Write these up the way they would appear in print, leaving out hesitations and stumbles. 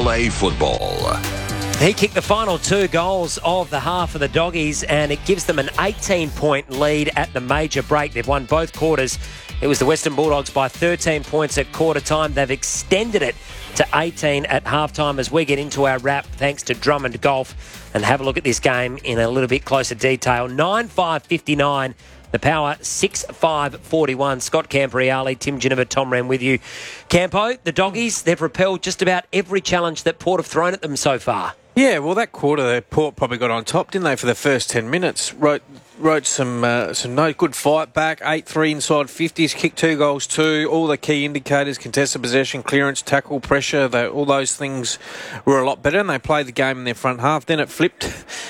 Triple A football. He kicked the final 2 goals of the half of the Doggies, and it gives them an 18-point lead at the major break. They've won both quarters. It was the Western Bulldogs by 13 points at quarter time. They've extended it to 18 at halftime as we get into our wrap, thanks to Drummond Golf, and have a look at this game in a little bit closer detail. 9-5-59. The Power, 6-5-41. Scott Camporeale, Tim Ginnivan, Tom Wren with you. Campo, the Doggies, they've repelled just about every challenge that Port have thrown at them so far. Yeah, well, that quarter, Port probably got on top, didn't they, for the first 10 minutes? Wrote some no good fight back, 8-3 inside 50s, kicked 2 goals too. All the key indicators, contested possession, clearance, tackle, pressure, all those things were a lot better, and they played the game in their front half. Then it flipped,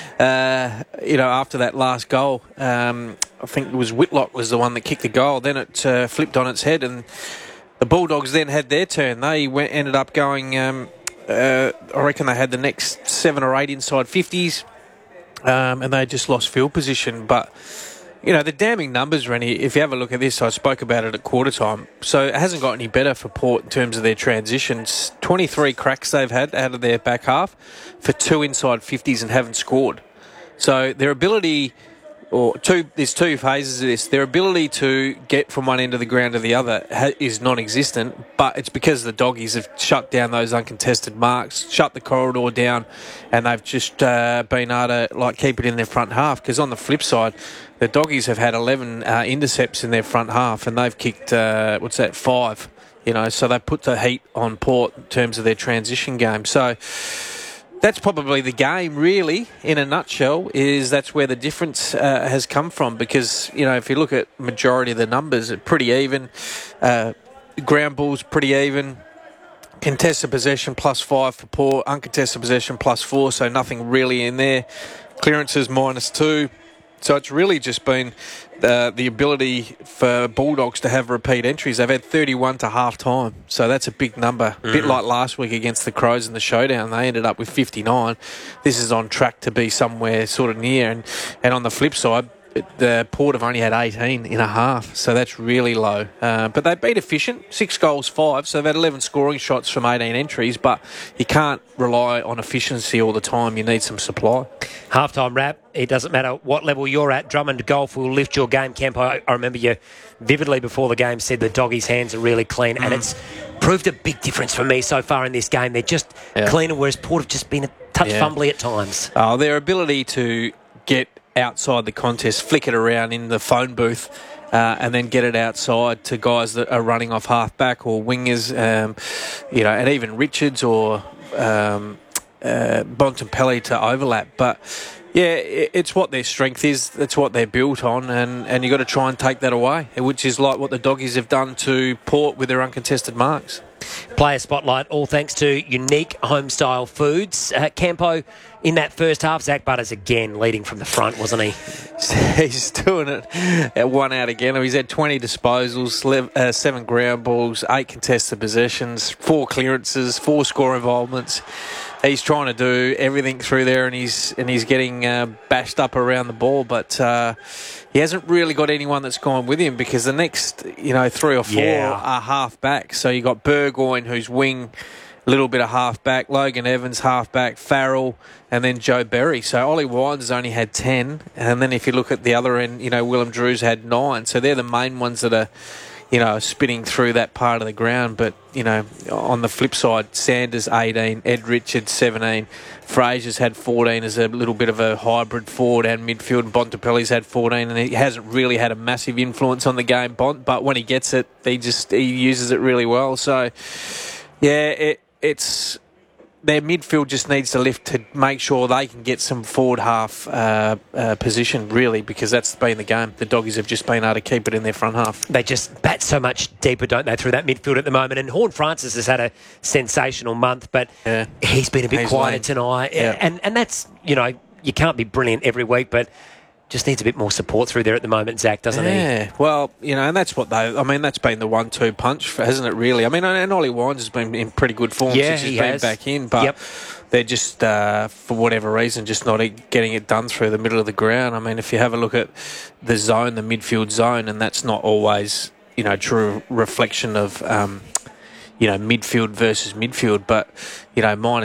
after that last goal. I think it was Whitlock was the one that kicked the goal. Then it flipped on its head, and the Bulldogs then had their turn. They ended up going... I reckon they had the next 7 or 8 inside 50s, and they just lost field position. But, the damning numbers, Rennie, if you have a look at this, I spoke about it at quarter time, so it hasn't got any better for Port in terms of their transitions. 23 cracks they've had out of their back half for 2 inside 50s and haven't scored. So their ability... there's 2 phases of this. Their ability to get from one end of the ground to the other is non-existent, but it's because the Doggies have shut down those uncontested marks, shut the corridor down, and they've just been able to keep it in their front half. Because on the flip side, the Doggies have had 11 intercepts in their front half, and they've kicked 5. So they put the heat on Port in terms of their transition game. So that's probably the game, really, in a nutshell, that's where the difference has come from. Because, if you look at majority of the numbers, it's pretty even. Ground balls, pretty even. Contested possession, +5 for Port. Uncontested possession, +4, so nothing really in there. Clearances, -2. So it's really just been the ability for Bulldogs to have repeat entries. They've had 31 to half-time, so that's a big number. A bit like last week against the Crows in the showdown. They ended up with 59. This is on track to be somewhere sort of near. And on the flip side, the Port have only had 18 in a half, so that's really low. But they've been efficient, 6 goals, 5, so they've had 11 scoring shots from 18 entries, but you can't rely on efficiency all the time. You need some supply. Halftime wrap, it doesn't matter what level you're at. Drummond Golf will lift your game, Campo. I remember you vividly before the game said the Doggies' hands are really clean, and it's proved a big difference for me so far in this game. They're just cleaner, whereas Port have just been a touch fumbly at times. Their ability to get outside the contest, flick it around in the phone booth, and then get it outside to guys that are running off half-back or wingers, and even Richards or Bontempelli to overlap. But, it's what their strength is. That's what they're built on, and you've got to try and take that away, which is like what the Doggies have done to Port with their uncontested marks. Player spotlight, all thanks to Unique Homestyle Foods. Campo, in that first half, Zach Butters again leading from the front, wasn't he? He's doing it at 1 out again. He's had 20 disposals, 7 ground balls, 8 contested possessions, 4 clearances, 4 score involvements. He's trying to do everything through there, and he's getting bashed up around the ball, but he hasn't really got anyone that's gone with him, because the next 3 or 4 are half back. So you got Burgoyne, who's wing, a little bit of half back, Logan Evans half back, Farrell, and then Joe Berry. So Ollie Wines has only had 10, and then if you look at the other end, Willem Drews had 9. So they're the main ones that are spinning through that part of the ground. But, on the flip side, Sanders 18, Ed Richards 17, Fraser's had 14 as a little bit of a hybrid forward and midfield, and Bontempelli's had 14, and he hasn't really had a massive influence on the game, but when he gets it, he uses it really well. So, it's... Their midfield just needs to lift to make sure they can get some forward half position, really, because that's been the game. The Doggies have just been able to keep it in their front half. They just bat so much deeper, don't they, through that midfield at the moment. And Horn Francis has had a sensational month, but he's been a bit quieter tonight. Yeah. And that's, you can't be brilliant every week, but just needs a bit more support through there at the moment, Zach, doesn't he? Yeah, well, and that's what that's been the 1-2 punch, hasn't it, really? And Ollie Wines has been in pretty good form since he's been back in, but they're just, for whatever reason, just not getting it done through the middle of the ground. If you have a look at the zone, the midfield zone, and that's not always, true reflection of, midfield versus midfield, but, mine